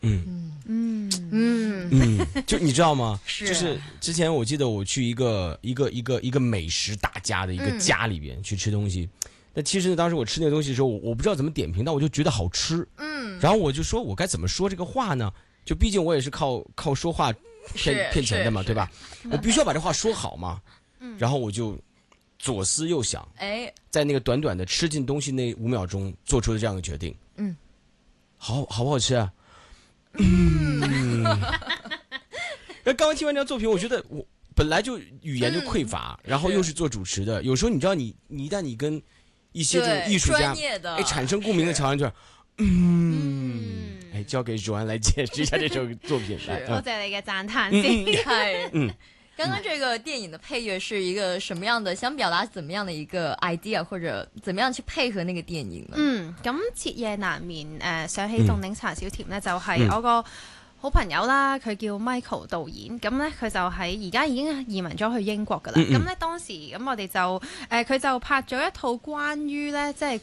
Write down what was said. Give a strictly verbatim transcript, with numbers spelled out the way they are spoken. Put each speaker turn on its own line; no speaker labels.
嗯
嗯
嗯
嗯，就你知道吗？
是
就是之前我记得我去一个一个一个一个美食大家的一个
嗯
家里边去吃东西，但其实呢，当时我吃那个东西的时候，我我不知道怎么点评，但我就觉得好吃。
嗯，
然后我就说我该怎么说这个话呢？就毕竟我也是靠靠说话
是
骗骗钱的嘛，
是
对吧？我必须要把这话说好嘛。
嗯
然后我就左思右想，
哎，
在那个短短的吃进东西那五秒钟，做出了这样的决定。
嗯，
好好不好吃啊？嗯。那刚刚听完这张作品，我觉得我本来就语言就匮乏，
嗯
然后又是做主持的，有时候你知道你，你一旦你跟一些这种
对
艺术家
专业的
哎产生共鸣的
是
桥梁，就是嗯，哎，交给主安来解释一下这首作品来。
多
嗯
謝你嘅讚歎
嗯
先。
嗨，
嗯，
刚刚这个电影的配乐是一个什么样的？想表達怎麼樣的一個 idea，或者怎麼樣去配合那個電影呢？
嗯，咁徹夜難眠誒、呃、上起凍檸茶小甜咧，就係、
嗯
我個好朋友啦，佢叫 Michael 導演，咁咧佢就喺而家已經移民咗去英國噶啦。
嗯嗯
咁咧當時咁我哋就誒佢、呃、就拍咗一套關於咧即係